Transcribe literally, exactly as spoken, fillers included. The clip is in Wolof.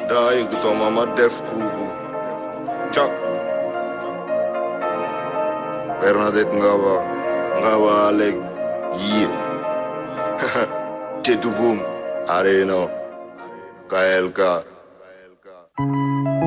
Daí que toma uma def krugu. Tchak. Bernadette Ngava. Ngava Alec. Yeah. Tetu boom. Arena. K L K.